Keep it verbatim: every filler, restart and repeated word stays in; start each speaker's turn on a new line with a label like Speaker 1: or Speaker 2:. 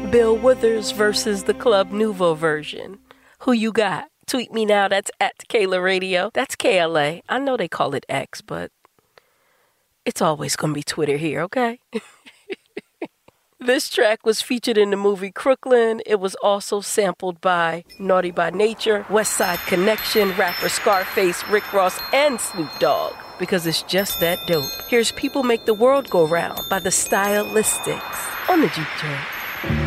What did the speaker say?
Speaker 1: Bill Withers versus the Club Nouveau version. Who you got? Tweet me now. That's at Kayla Radio. That's K L A. I know they call it X, but it's always going to be Twitter here, okay? This track was featured in the movie Crooklyn. It was also sampled by Naughty by Nature, West Side Connection, rapper Scarface, Rick Ross, and Snoop Dogg. Because it's just that dope. Here's People Make the World Go Round by the Stylistics on the Juke Joint.